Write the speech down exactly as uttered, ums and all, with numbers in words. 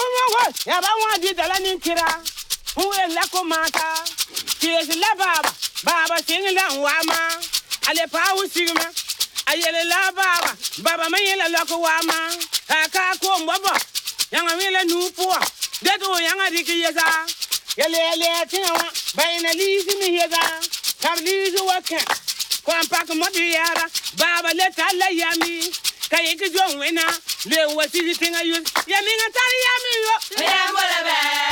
Kumo ya ba wa di dala nin kira. Huwe la ko mata. Kies la baba. Baba sing la wama. Ale pa usigma. Ayele la baba. Baba mayela la ko wama. Aka ko mbaba. Yanga wele nupo. Dedo yanga diki yesa. Yele yele tinwa. Bayna lizi mi yesa. Kablizi waka. Kwa mpaka modi yara. Baba leta la yami. Kayeke jo wena. Le wasi tinga yus. Yami ngatari yami yo. Me amole be.